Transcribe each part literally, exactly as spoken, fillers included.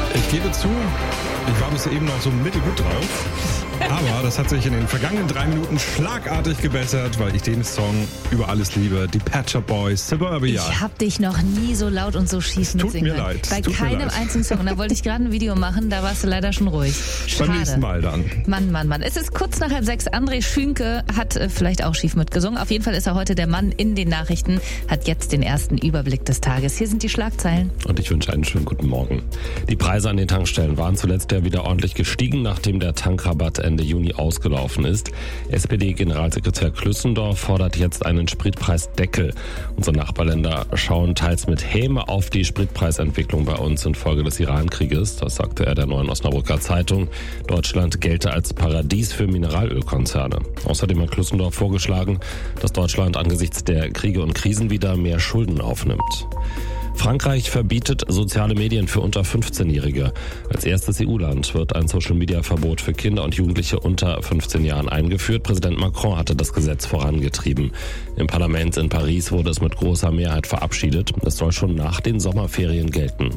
Ich gebe zu, ich war bis eben noch so mittelgut drauf. Aber das hat sich in den vergangenen drei Minuten schlagartig gebessert, weil ich den Song über alles liebe. Die Pet Shop Boys, Suburbia. Ich hab dich noch nie so laut und so schief mitsingen mir hören. leid. Bei Tut mir keinem leid. einzigen Song. Und da wollte ich gerade ein Video machen, da warst du leider schon ruhig. Schade. Beim nächsten Mal dann. Mann, Mann, Mann. Es ist kurz nach halb sechs. André Schünke hat äh, vielleicht auch schief mitgesungen. Auf jeden Fall ist er heute der Mann in den Nachrichten, hat jetzt den ersten Überblick des Tages. Hier sind die Schlagzeilen. Und ich wünsche einen schönen guten Morgen. Die Preise an den Tankstellen waren zuletzt ja wieder ordentlich gestiegen, nachdem der Tankrabatt Ende Juni ausgelaufen ist. S P D-Generalsekretär Klüssendorf fordert jetzt einen Spritpreisdeckel. Unsere Nachbarländer schauen teils mit Häme auf die Spritpreisentwicklung bei uns infolge des Iran-Krieges. Das sagte er der Neuen Osnabrücker Zeitung. Deutschland gelte als Paradies für Mineralölkonzerne. Außerdem hat Klüssendorf vorgeschlagen, dass Deutschland angesichts der Kriege und Krisen wieder mehr Schulden aufnimmt. Frankreich verbietet soziale Medien für unter fünfzehnjährige. Als erstes E U-Land wird ein Social-Media-Verbot für Kinder und Jugendliche unter fünfzehn Jahren eingeführt. Präsident Macron hatte das Gesetz vorangetrieben. Im Parlament in Paris wurde es mit großer Mehrheit verabschiedet. Es soll schon nach den Sommerferien gelten.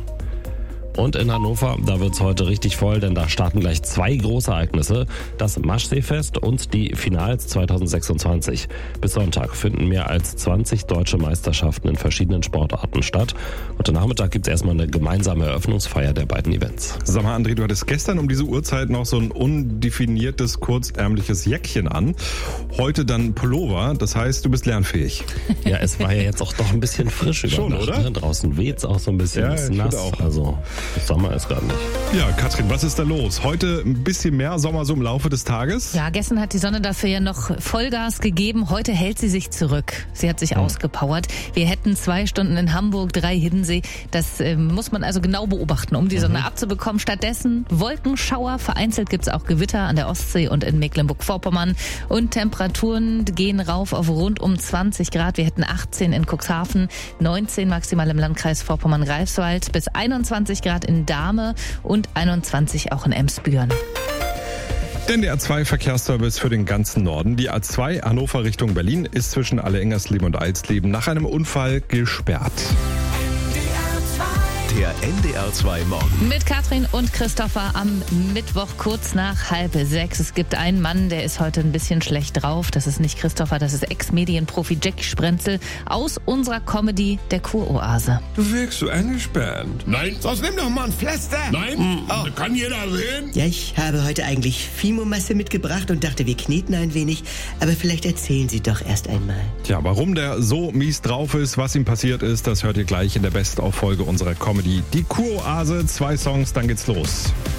Und in Hannover, da wird's heute richtig voll, denn da starten gleich zwei große Ereignisse. Das Maschseefest und die Finals zweitausendsechsundzwanzig. Bis Sonntag finden mehr als zwanzig deutsche Meisterschaften in verschiedenen Sportarten statt. Heute Nachmittag gibt's erstmal eine gemeinsame Eröffnungsfeier der beiden Events. Sag mal, André, du hattest gestern um diese Uhrzeit noch so ein undefiniertes, kurzärmliches Jäckchen an. Heute dann Pullover. Das heißt, du bist lernfähig. Ja, es war ja jetzt auch doch ein bisschen frisch über Schon, Nacht, oder? Ne? Draußen weht's auch so ein bisschen, Ja, ist ich nass. finde auch. Also Sommer ist gar nicht. Ja, Katrin, was ist da los? Heute ein bisschen mehr Sommer so im Laufe des Tages? Ja, gestern hat die Sonne dafür ja noch Vollgas gegeben. Heute hält sie sich zurück. Sie hat sich Hm. ausgepowert. Wir hätten zwei Stunden in Hamburg, drei Hiddensee. Das äh, muss man also genau beobachten, um die Sonne Mhm. abzubekommen. Stattdessen Wolkenschauer. Vereinzelt gibt's auch Gewitter an der Ostsee und in Mecklenburg-Vorpommern. Und Temperaturen gehen rauf auf rund um zwanzig Grad. Wir hätten achtzehn in Cuxhaven, neunzehn maximal im Landkreis Vorpommern-Greifswald, bis einundzwanzig Grad in Dahme und einundzwanzig auch in Emsbüren. Denn der A zwei Verkehrsservice für den ganzen Norden, die A zwei Hannover Richtung Berlin, ist zwischen Alle-Engersleben und Alsleben nach einem Unfall gesperrt. Der N D R zwei Morgen. Mit Katrin und Christopher am Mittwoch kurz nach halb sechs. Es gibt einen Mann, der ist heute ein bisschen schlecht drauf. Das ist nicht Christopher, das ist Ex-Medienprofi Jack Sprenzel aus unserer Comedy Der Kuroase. Du wirkst so angespannt. Nein, sonst nimm doch mal ein Pflaster. Nein, oh. Kann jeder sehen. Ja, ich habe heute eigentlich Fimo-Masse mitgebracht und dachte, wir kneten ein wenig. Aber vielleicht erzählen Sie doch erst einmal. Tja, warum der so mies drauf ist, was ihm passiert ist, das hört ihr gleich in der Best-of-Folge unserer Comedy Die Kuroase. Zwei Songs, dann geht's los.